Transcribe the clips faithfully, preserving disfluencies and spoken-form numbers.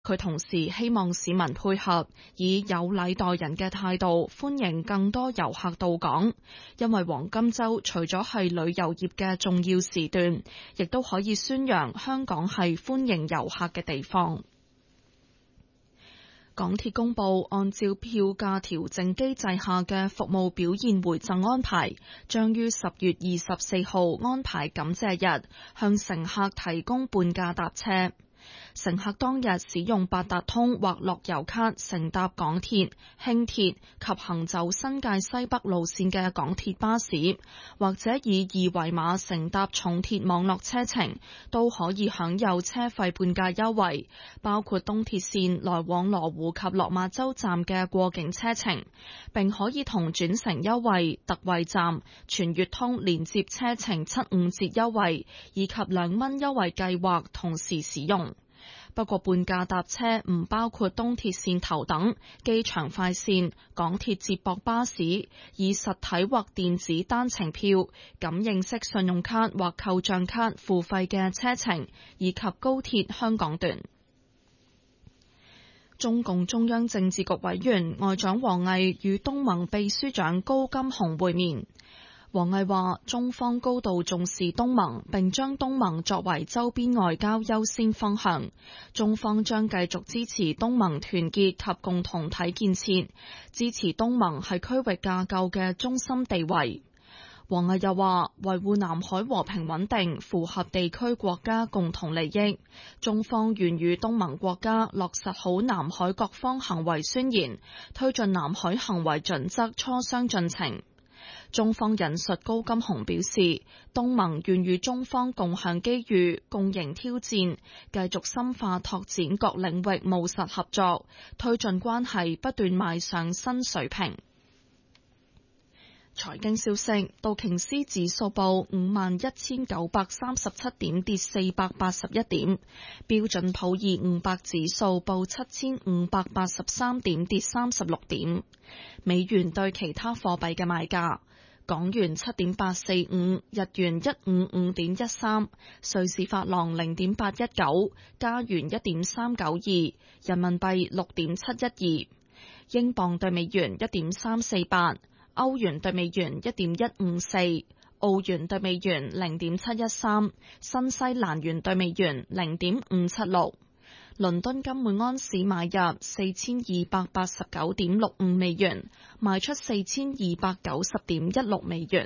佢同時希望市民配合，以有禮待人嘅態度歡迎更多遊客到港，因為黃金週除咗係旅遊業嘅重要時段，亦都可以宣揚香港係歡迎遊客嘅地方。港鐵公佈，按照票價調整機制下嘅服務表現回贈安排，將於十月二十四號安排感謝日，向乘客提供半價搭車。乘客當日使用八達通或樂悠卡乘搭港鐵、輕鐵及行走新界西北路線嘅港鐵巴士，或者以二維碼乘搭重鐵網絡車程，都可以享有車費半價優惠，包括東鐵線來往羅湖及落馬洲站嘅過境車程，並可以同轉乘優惠、特惠站、全月通連接車程七五折優惠以及兩蚊優惠計劃同時使用。不過半價搭車唔包括東鐵線頭等、機場快線、港鐵接駁巴士、以實體或電子單程票、感應式信用卡或扣賬卡付費嘅車程，以及高鐵香港段。中共中央政治局委員外長王毅與東盟秘書長高金洪會面。王毅話：中方高度重視東盟，並將東盟作為周邊外交優先方向。中方將繼續支持東盟團結及共同體建設，支持東盟係區域架構嘅中心地位。王毅又話：維護南海和平穩定符合地區國家共同利益。中方願與東盟國家落實好南海各方行為宣言，推進南海行為準則磋商進程。中方引述高金洪表示，東盟願與中方共享機遇、共迎挑戰，繼續深化拓展各領域務實合作，推進關係不斷邁上新水平。財經消息，道瓊斯指數報五萬一千九百三十七點，跌四百八十一點；標準普爾五百指數報七千五百八十三點，跌三十六點。美元對其他貨幣嘅賣價：港元七點八四五，日元一五五點一三，瑞士法郎零點八一九，加元一點三九二，人民幣六點七一二，英鎊對美元一點三四八。歐元對美元一點一五四，澳元對美元零點七一三，新西蘭元對美元零點五七六。倫敦金每安士買入四千二百八十九點六五美元，賣出四千二百九十點一六美元。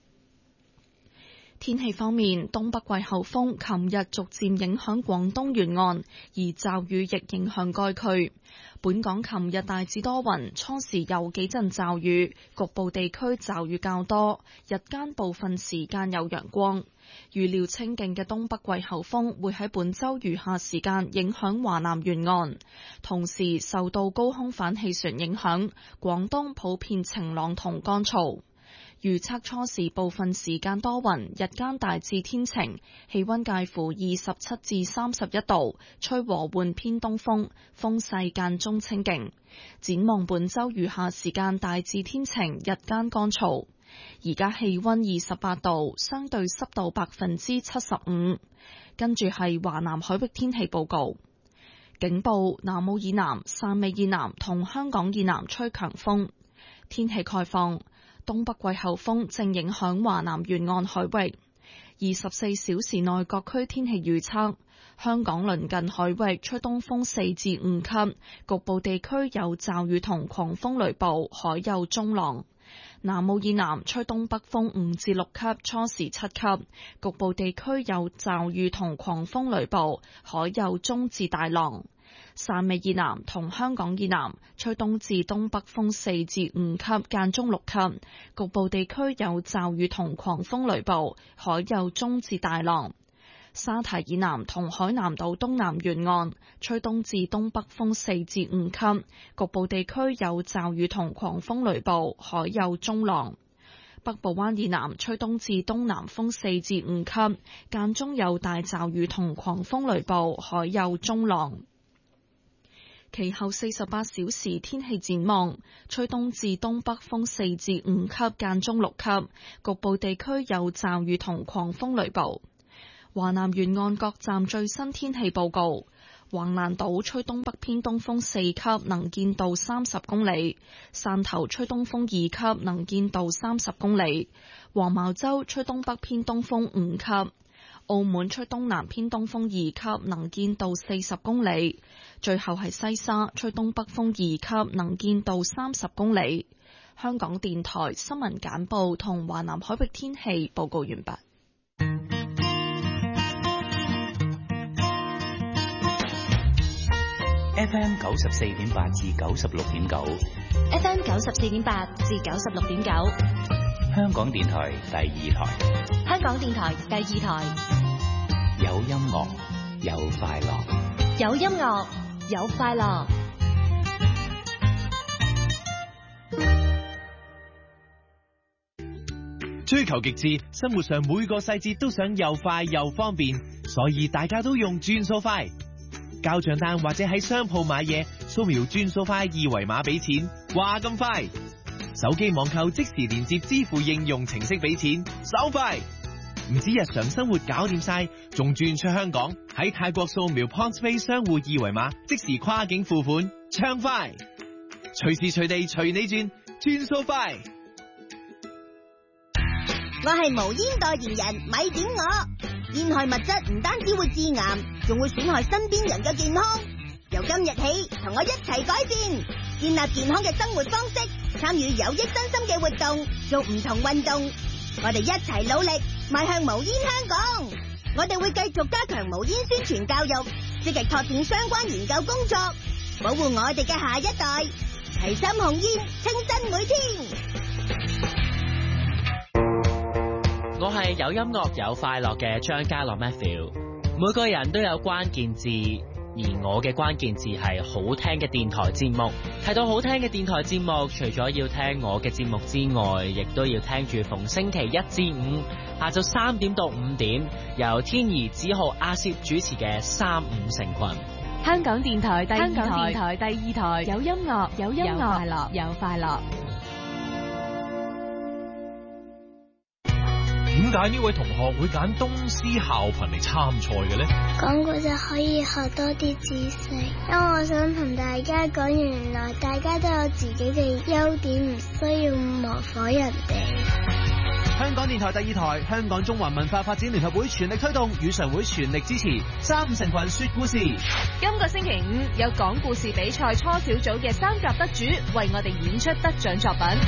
天氣方面，東北季候風琴日逐漸影響廣東沿岸，而驟雨亦影響該區。本港琴日大致多雲，初時有幾陣驟雨，局部地區驟雨較多，日間部分時間有陽光。預料清勁嘅東北季候風會喺本週餘下時間影響華南沿岸，同時受到高空反氣旋影響，廣東普遍晴朗同乾燥。預測初時部分時間多雲，日間大致天晴，氣溫介乎二十七至三十一度，吹和緩偏東風，風勢間中清勁。展望本週餘下時間大致天晴，日間乾燥。而家氣溫二十八度，相對濕度百分之七十五。跟住係華南海域天氣報告。警報：南澳以南、汕尾以南同香港以南吹強風。天氣概況。東北季候風正影響華南沿岸海域，二十四小時內各區天氣預測：香港鄰近海域吹東風四至五級，局部地區有驟雨同狂風雷暴，海有中浪。南澳以南吹東北風五至六級，初時七級，局部地區有驟雨同狂風雷暴，海有中至大浪。汕尾以南同香港以南吹東至東北風四至五級，間中六級，局部地區有驟雨同狂風雷暴，海有中至大浪。沙堤以南同海南島東南沿岸吹東至東北風四至五級，局部地區有驟雨同狂風雷暴，海有中浪。北部灣以南吹東至東南風四至五級，間中有大驟雨同狂風雷暴，海有中浪。其後四十八小時天氣展望：吹東至東北風四至五級，間中六級，局部地區有驟雨同狂風雷暴。華南沿岸各站最新天氣報告： 橫瀾島吹東北偏東風四級，能見度三十公里；汕頭吹東風二級，能見度三十公里；黃茅洲吹東北偏東風五級；澳門吹東南偏東風二級，能見度四十公里；最後係西沙吹東北風二級，能見度三十公里。香港電台新聞簡報同華南海域天氣報告完畢。 F M 九十四點八至九十六點九 ，F M 九十四點八至九十六點九， 香港電台第二台， 香港電台第二台， 有音樂，有快樂， 有音樂，有快樂。 追求極致，生活上每個細節都想又快又方便，所以大家都用轉數快。交賬單或者喺商鋪買嘢，掃描轉數快二維碼俾錢，話咁快。手機網購即時連接支付應用程式俾錢，手快。唔止日常生活搞掂晒，仲轉出香港，喺泰國掃描 PointsPay 商戶二維碼，即時跨境付款，暢快。隨時隨地隨你轉，轉數快。 我係無煙代言人，咪點我。煙害物質唔單止會致癌，仲會損害身邊人嘅健康。由今日起，同我一齊改變，建立健康嘅生活方式，參與有益身心嘅活動，做唔同運動。我哋一齊努力，邁向無煙香港。我哋會繼續加強無煙宣傳教育，積極拓展相關研究工作，保護我哋嘅下一代。齊心控煙，清新每天。 我係有音樂有快樂嘅張家樂 Matthew。每個人都有關鍵字，而我嘅關鍵字係好聽嘅電台節目。提到好聽嘅電台節目，除咗要聽我嘅節目之外，亦都要聽住逢星期一至五下晝三點到五點，由天怡、子浩、阿攝主持嘅三五成群。 香港電台第二台，香港電台第二台，有音樂有音樂，有快樂有快樂。 點解呢位同學會揀東施效顰嚟參賽嘅呢？ 講故就可以學多啲知識，因為我想同大家講，原來大家都有自己嘅優點，唔需要模仿人哋。 香港電台第二台，香港中華文化發展聯合會全力推動，語常會全力支持三五成群說故事。 今個星期五有講故事比賽初小組嘅三甲得主為我哋演出得獎作品。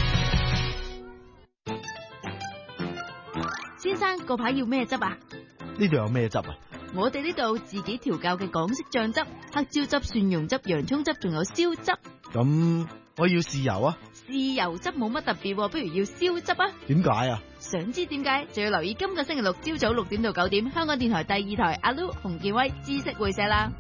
先生，個牌要咩汁啊？ 呢度有咩汁啊？ 我哋呢度自己調教嘅港式醬汁，黑椒汁、蒜蓉汁、洋蔥汁，仲有燒汁。 咁我要豉油啊？ 豉油汁冇乜特別，不如要燒汁啊？ 點解啊？ 想知點解，就要留意今個星期六朝早六點到九點，香港電台第二台阿 Lu、洪建威知識會社啦。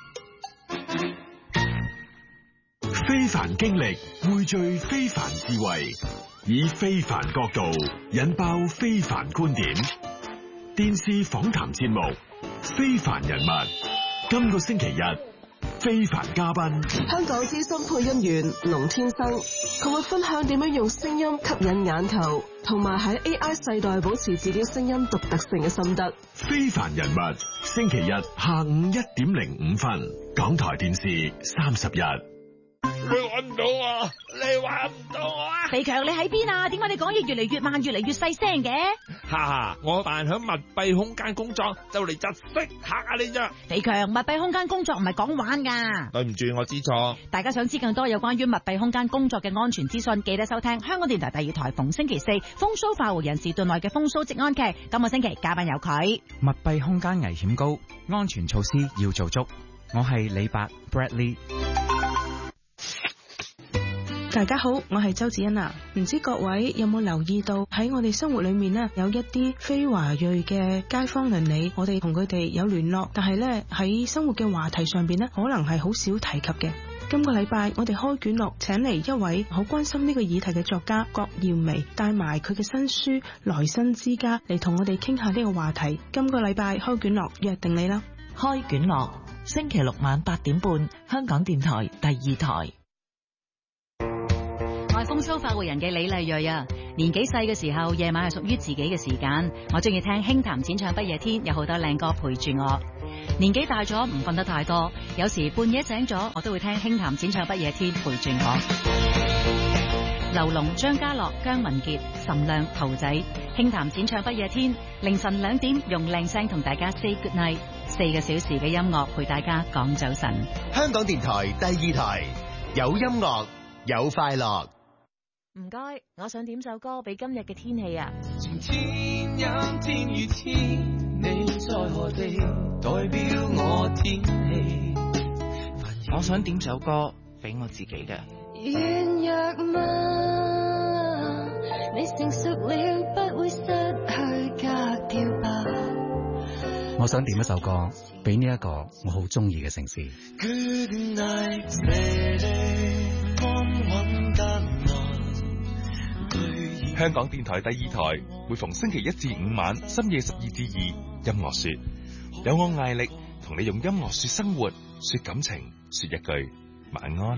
非凡經歷匯聚非凡智慧，以非凡角度引爆非凡觀點。電視訪談節目《非凡人物》，今個星期日非凡嘉賓， 香港資深配音員龍天生，佢會分享點樣用聲音吸引眼球，同埋喺 A I 世代保持自己聲音獨特性嘅心得。 非凡人物，星期日下午一點零五分，港台電視三十日。 你揾唔到我，你揾唔到我啊！ 肥強，你喺邊啊？點解你講嘢越嚟越慢，越嚟越細聲嘅？ 哈哈，我扮響密閉空間工作，就嚟窒息嚇下你啫！ 肥強，密閉空間工作唔係講玩噶。 對唔住，我知錯。 大家想知更多有關於密閉空間工作嘅安全資訊，記得收聽香港電台第二台逢星期四風騷快活人士段內嘅風騷職安劇。今個星期嘉賓有佢。 密閉空間危險高，安全措施要做足。我係李白 Bradley。 大家好，我係周子欣啊。唔知各位有冇留意到喺我哋生活裏面呢，有一啲非華裔嘅街坊鄰里，我哋同佢哋有聯絡，但係呢，喺生活嘅話題上邊呢，可能係好少提及嘅。今個禮拜我哋開卷樂請嚟一位好關心呢個議題嘅作家郭耀薇，帶埋佢嘅新書《來生之家》嚟同我哋傾下呢個話題。今個禮拜開卷樂約定你啦。 開卷樂星期六晚八點半，香港電台第二台。 我係風騷快活人嘅李麗蕊啊！年紀細嘅時候，夜晚係屬於自己嘅時間。我中意聽輕談淺唱不夜天，有好多靚歌陪住我。 年紀大咗唔瞓得太多，有時半夜醒咗，我都會聽輕談淺唱不夜天陪住我。劉龍、張家樂、姜文傑、岑亮、頭仔，輕談淺唱不夜天，凌晨兩點用靚聲同大家 say good night， 四個小時嘅音樂陪大家講早晨。 香港電台第二台，有音樂有快樂。 唔該，我想點首歌俾今日嘅天氣啊。 天陰天與天，你在何地？代表我天氣。 我想點首歌俾我自己嘅。 軟弱嗎？你成熟了，不會失去格調吧。 我想點一首歌俾呢一個我好中意嘅城市。 Good night, lady, 安穩艱難。 香港電台第二台每逢星期一至五晚深夜十二至二，音樂說，有我艾力同你用音樂說生活，說感情，說一句晚安。